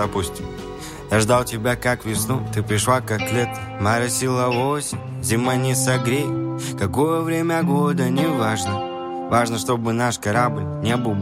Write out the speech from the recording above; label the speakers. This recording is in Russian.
Speaker 1: опустим. Я ждал тебя как весну, ты пришла как лето. Моросила осень, зима не согрей. Какое время года, не важно. Важно, чтобы наш корабль не был